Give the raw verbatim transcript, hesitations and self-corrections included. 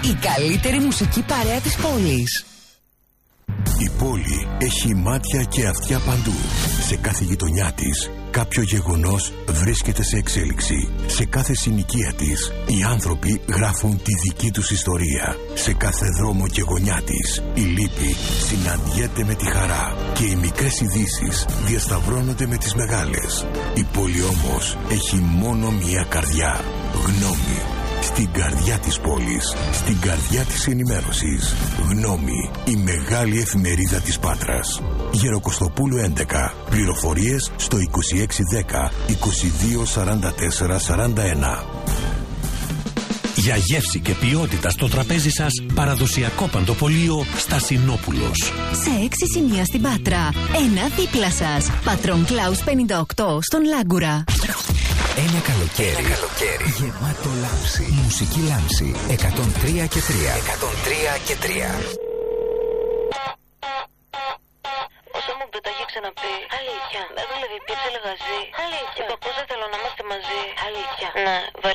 Η καλύτερη μουσική παρέα της πόλης. Η πόλη έχει μάτια και αυτιά παντού. Σε κάθε γειτονιά της, κάποιο γεγονός βρίσκεται σε εξέλιξη. Σε κάθε συνοικία της, οι άνθρωποι γράφουν τη δική τους ιστορία. Σε κάθε δρόμο και γωνιά της, η λύπη συναντιέται με τη χαρά. Και οι μικρές ειδήσεις διασταυρώνονται με τις μεγάλες. Η πόλη όμως έχει μόνο μία καρδιά. Γνώμη. Στην καρδιά της πόλης, στην καρδιά της ενημέρωσης. Γνώμη, η μεγάλη εφημερίδα της Πάτρας. Γεροκοστοπούλου έντεκα. Πληροφορίες στο είκοσι έξι δέκα είκοσι δύο σαράντα τέσσερα σαράντα ένα. Για γεύση και ποιότητα στο τραπέζι σας, παραδοσιακό παντοπολείο Στασινόπουλος. Σε έξι σημεία στην Πάτρα, ένα δίπλα σας. Πατρών Κλάους πενήντα οκτώ στον Λάγκουρα. Ένα καλοκαίρι, Ένα καλοκαίρι γεμάτο λάμψη. Μουσική λάμψη εκατόν τρία και τρία. εκατόν τρία και τρία. Όσο μου δεν τα έχει ξαναπεί. Αλήθεια. Δεν δουλεύει πια σε λεγαζί. Αλήθεια. Και το πώς δεν θέλω να είμαστε μαζί. Αλήθεια. Ναι.